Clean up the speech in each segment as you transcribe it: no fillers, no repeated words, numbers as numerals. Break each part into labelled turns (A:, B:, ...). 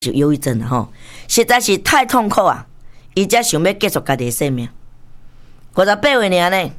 A: 就忧郁症了吼，实在是太痛苦啊！伊才想要结束家己的生命。58岁尔呢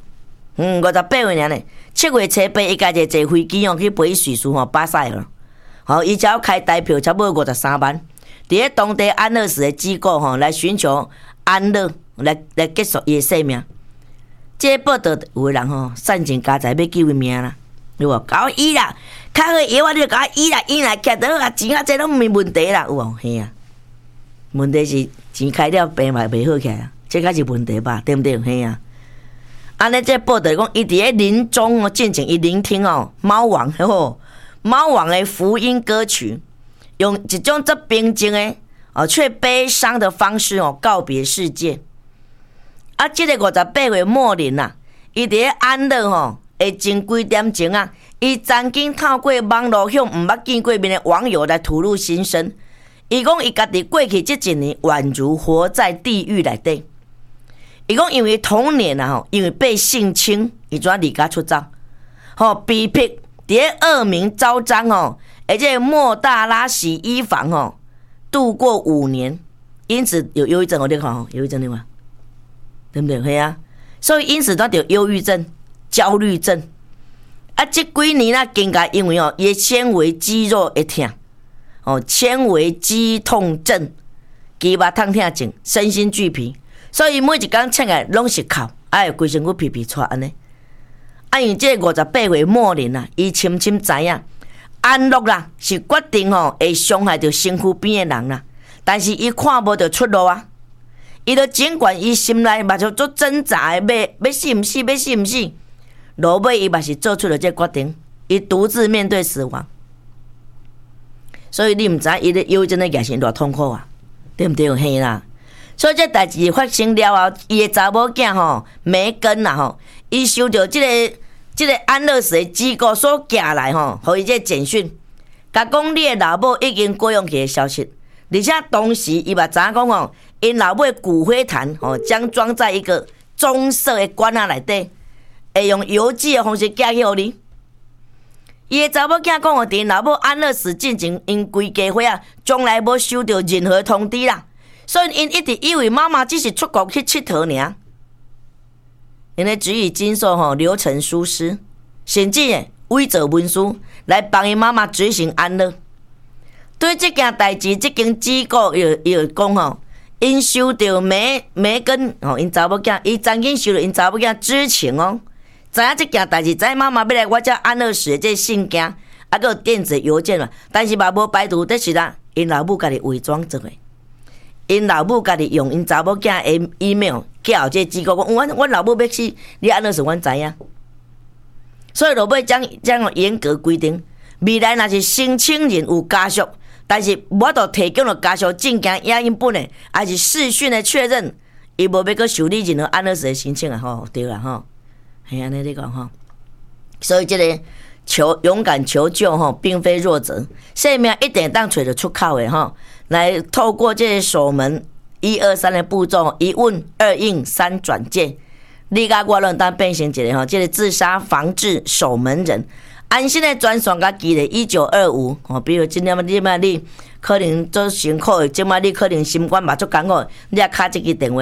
A: ，58岁尔呢。7月初8，伊家己坐飞机去陪伊叙述巴塞了。伊才开台票差不多53万，伫咧当地安乐死的机构来寻求安乐，来结束伊的生命。这个报道有的人善尽家财要救伊命啦，有无？搞医啦，较好药啊，你就搞医啦，医来吃倒啊，钱啊，这拢毋问题啦，有无？嘿啊，问题是钱开了，病嘛袂好起来啊，这才是问题吧？对不对？嘿啊。安尼这报道讲，伊伫咧临终进行伊聆听猫王猫王的福音歌曲，用一种这平静的却悲伤的方式告别世界。啊，这个58岁末年啊，伊伫咧安乐的前几点钟啊，伊曾经透过网络向毋捌见过面的网友来吐露心声。伊讲伊家己过去这一年宛如活在地狱内底。伊讲因为童年啊，因为被性侵，伊怎离家出走，被迫伫咧恶名昭彰而且莫大拉洗衣房度过5年，因此有忧郁症。你看忧郁症对吗？对不对？对啊，所以因此他就忧郁症、焦虑症。啊，这几年啊，更加因为伊的纤维肌肉会痛，纤维肌痛症、肌肉痛痛症、身心俱疲。所以每一天醒来拢是哭，会规身躯皮皮喘安尼。因为这58岁末年啊，伊深深知影安乐啦是决定会伤害到身躯边的人啦。但是伊看无到出路啊，伊就尽管伊心内嘛就做挣扎的，要死毋死，要死毋死。落尾伊嘛是做出了这决定，伊独自面对死亡。所以你毋知伊的忧郁症的野心多痛苦啊，对不对？嘿啦。所以这代志发生了后，伊的查某囝梅根啦伊收到这个安乐死的机构所寄来互伊这简讯，甲讲你的老母已经过用去的消息，而且当时伊嘛知影讲因老母的骨灰坛将装在一个棕色的罐仔内底，会用邮寄的方式寄去互你。伊的查某囝讲伫老母安乐死进行因规家伙啊，从来无收到任何通知啦。所以因一直以为妈妈只是出国去佚佗尔，因咧只以经受流程疏失，甚至伪造文书来帮伊妈妈执行安乐。对这件代志，这间机构又讲因收到梅根因查某囝，伊曾经收到因查某囝知情知影这件代志，知影妈妈要来我这安乐死的这信件，还有电子邮件嘛，但是嘛无排除这是啦，因老母家己伪装做的。因老母家己用因查某囝的 email 寄互这机构，讲阮老母要死，你安乐死阮知影。所以落尾将严格规定，未来若是申请人有家属，但是我都提供了家属证件、影印本的，还是视讯的确认，伊无要搁受理任何安乐死的申请啊，对啦系安尼你讲所以这个勇敢求救并非弱者，生命一定当找得出口的来透过这个守门1、2、3的步骤，一问2应3转介，你甲我拢当变成一个这个自杀防治守门人，安心的专线甲记咧1925比如今天你可能做辛苦的，今你可能心肝嘛足艰苦，你也敲这个电话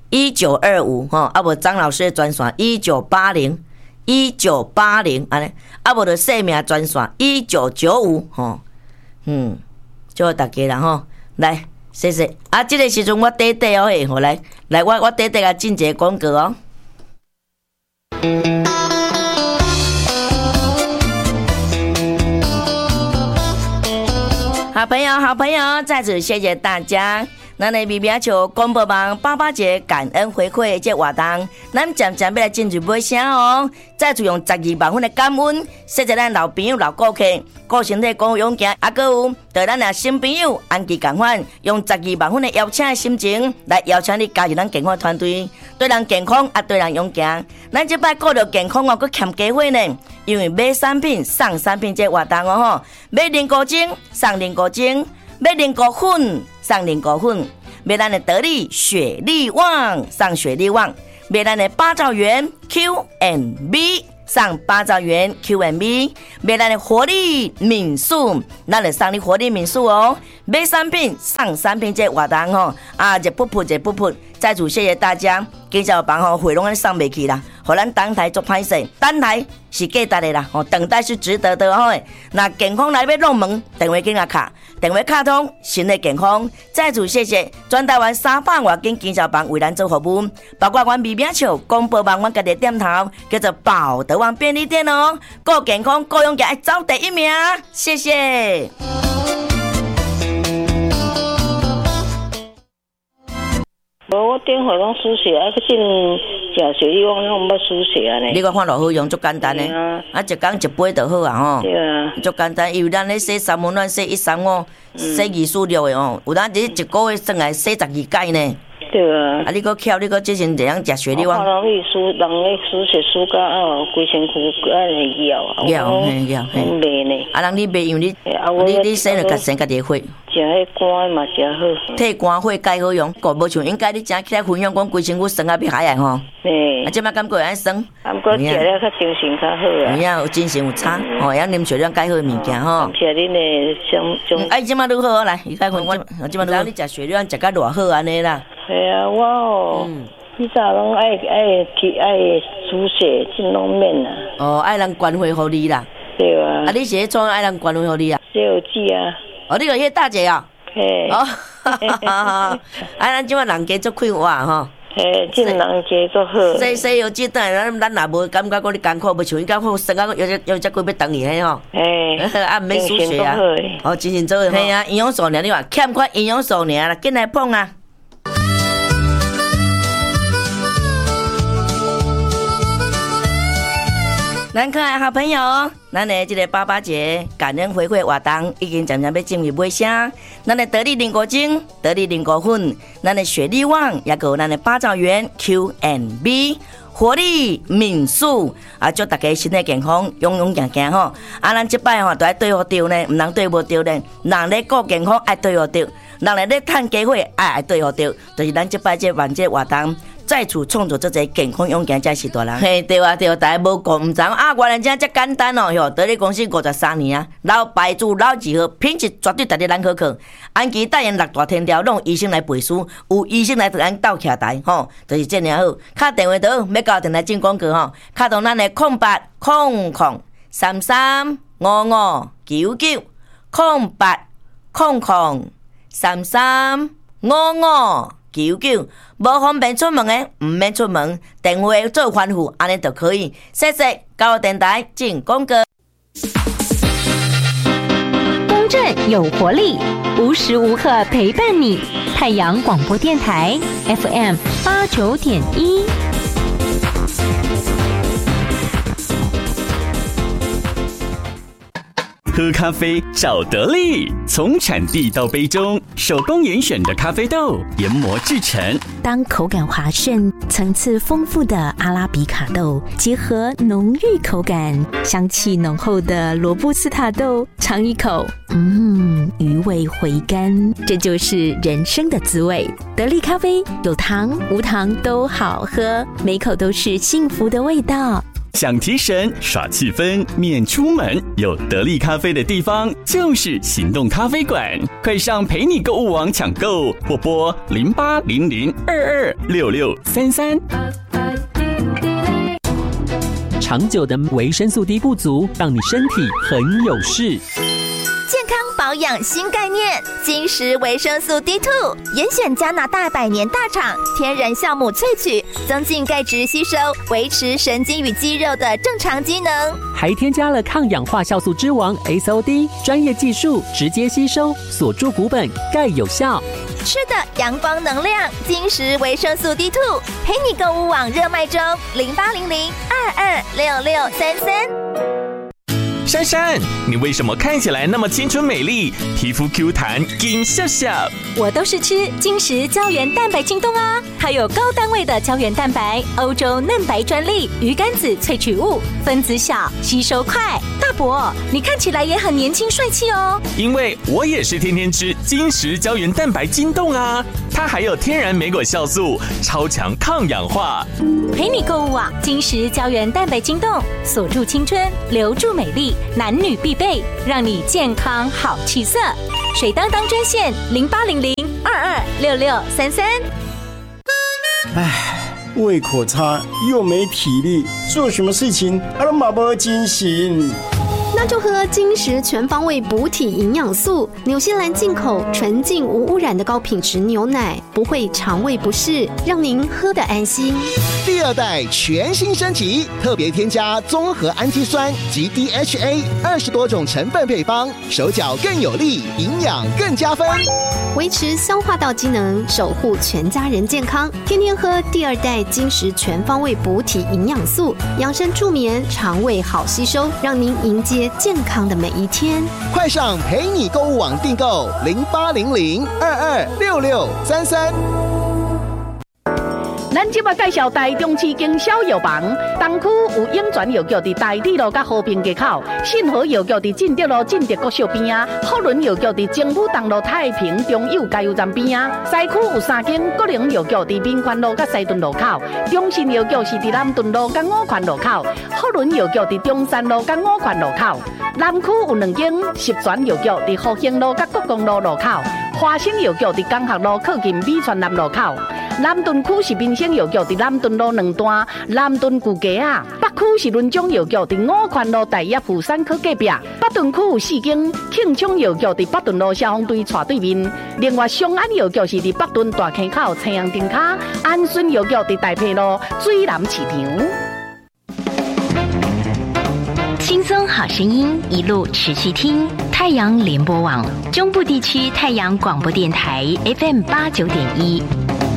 A: 1925啊无张老师的专线1980。安尼，无就生命专线1995祝大家啦来，谢谢。这个时阵我短来我短甲进一个广告好朋友，在此谢谢大家。咱的咪咪球公布网爸爸节感恩回馈这活动，咱渐渐要来进入尾声再次用12万分的感恩，谢谢咱老朋友、老顾客，顾身体、顾勇健，还有对咱的新朋友安吉共款，用12万分的邀请的心情来邀请你加入咱健康团队，对人健康对人勇健。咱这摆顾着健康佫欠机会呢，因为买产品送产品这活动买人工精送人工精，买人工粉送人工粉，买咱的得力雪力旺送雪力旺，买咱的8兆元 Q&B 送8兆元 Q&B， 买咱的活力民宿，咱就送你活力民宿买产品送产品，这活动吼啊，一不再次谢谢大家，经销房吼货拢安送袂去啦，互咱等台做歹势，等台是价值的啦，等待是值得的吼。那健康来要弄门，电话紧啊卡，电话卡通，新的健康。再次谢谢全台湾300多间经销房为咱做服务，包括阮微名笑广播网，阮家己店头叫做宝德旺便利店哦，顾健康、顾勇气，爱走第一名，谢谢。
B: 我电话拢输血，啊，去进食水，我拢要输血啊咧。
A: 你讲看偌好用，足简单诶，啊，一工一杯就好啊吼。
B: 对啊，
A: 足简单，因为咱咧洗三温暖、洗135、洗246诶吼，有咱一个月算来洗12摆呢。
B: 对啊。
A: 啊，你搁巧，你搁之前这样食雪梨湾。
B: 人咧输血输到规身躯安尼摇啊。
A: 摇，
B: 袂呢。
A: 啊，人你袂用你洗了家生家己血。
B: 食迄肝嘛食好。
A: 替肝血介好用，个无像应该你正起来分享讲规身躯酸啊要海来吼。
B: 嘿。
A: 啊，即摆感觉安酸。
B: 啊，毋过食了较精神较好啊。
A: 有影有精神有差，吼，要啉水量介好物件吼。
B: 谢恁的相。
A: 哎，即摆愈好来，伊介分享，即摆愈好。你食水量食甲偌好安尼啦。
B: 系啊，我以前拢爱输血，进拢免啊。
A: 哦，爱人捐血互你啦。
B: 对啊。
A: 啊，你是咧创爱人捐血互你啊？
B: 西游记啊。
A: 哦，你个迄大姐啊？
B: 嘿。
A: 哦，啊，咱即摆人家足快活吼。
B: 嘿，进人家足好。
A: 西游记等下咱若无感觉讲你艰苦，要像伊甲好生啊，有只几要等伊嘿吼。
B: 嘿。
A: 啊，毋免输血啊。哦，精神做诶。嘿啊，营养素尔，你话欠缺营养素尔啦，紧来碰啊！咱可爱好朋友，咱的这个爸爸节感恩回馈活动已经渐渐要进入尾声。咱的得力灵果精、得力灵果粉、咱的雪力旺，也有咱的八爪园 Q&B 活力敏素啊，祝大家身体健康，勇勇健健吼。啊，咱这摆吼都要对好对呢，唔能对无对呢。人咧顾健康爱对好对，人咧趁机会爱对好对，就是咱这摆这万这活动。再次创造这个健康勇健才是大人。嘿，对啊，大家无讲唔知啊，原来真简单哦哟！得力公司53年啊，老牌子老字号，品质绝对值得咱可靠。安琪代言6大天条，拢医生来背书，有医生来同咱斗徛台吼，就是这样好。敲电话到，要交电台进广告吼，敲到咱的0800335599，0800335599，无方便出门的，唔免出门，电话做欢呼，安尼就可以。谢谢，交电台进广告。
C: 公正有活力，无时无刻陪伴你。太阳广播电台 FM89.1。
D: 喝咖啡找得力，从产地到杯中，手工严选的咖啡豆研磨制成。
C: 当口感滑顺、层次丰富的阿拉比卡豆结合浓郁口感、香气浓厚的罗布斯塔豆，尝一口，余味回甘，这就是人生的滋味。得力咖啡有糖无糖都好喝，每口都是幸福的味道。
D: 想提神耍气氛免出门，有得力咖啡的地方就是行动咖啡馆，快上陪你购物网抢购，或拨0800226633。
E: 长久的维生素 D 不足，让你身体很有事。
F: 健康保养新概念，金石维生素 D2， 严选加拿大100年大厂天然酵母萃取，增进钙质吸收，维持神经与肌肉的正常机能，
E: 还添加了抗氧化酵素之王 SOD， 专业技术直接吸收，锁住骨本，钙有效。
F: 吃的阳光能量，金石维生素 D2， 陪你购物网热卖中，0800226633。
G: 珊珊，你为什么看起来那么清纯美丽，皮肤 Q 弹紧笑笑？
C: 我都是吃金石胶原蛋白京东啊，它有高单位的胶原蛋白，欧洲嫩白专利，鱼肝子萃取物，分子小，吸收快。大伯，你看起来也很年轻帅气哦。
G: 因为我也是天天吃金石胶原蛋白京东啊， 它还有天然莓果酵素，超强抗氧化。
C: 陪你购物网，金石胶原蛋白晶冻，锁住青春，留住美丽，男女必备，让你健康好气色。水当当专线0800226633。
H: 胃口差又没体力，做什么事情都没精神。
I: 那就喝金石全方位补体营养素，纽西兰进口纯净无污染的高品质牛奶，不会肠胃不适，让您喝得安心。
J: 第二代全新升级，特别添加综合氨基酸及 DHA 20多种成分配方，手脚更有力，营养更加分，
I: 维持消化道机能，守护全家人健康。天天喝第二代金石全方位补体营养素，养生助眠，肠胃好吸收，让您迎接健康的每一天。
J: 快上陪你购物网订购0800226633。
K: 咱即马介绍台中市经小药房，东区有永泉药局伫大体路甲和平街口，信和药局伫进德路进德国小边啊，福伦药局伫政府东路太平中友加油站边啊，西区有3间国营药局伫民权路甲西屯路口，中信药局是伫南屯路甲五权路口，福伦药局伫中山路甲五权路口，南区有2间十全药局伫福兴路甲国公路路口，华兴药局伫江学路靠近美泉南路口。南屯区是民生药局伫南屯路2段南屯旧街啊，北区是伦中药局伫五权路大业富山科隔壁，北屯区有4间庆昌药局伫北屯路消防队斜对面，另外松安药局是伫北屯大坑口青阳灯卡，安顺药局伫大坪路水南市场。
C: 轻松好声音，一路持续听太阳联播网中部地区太阳广播电台 FM 89.1。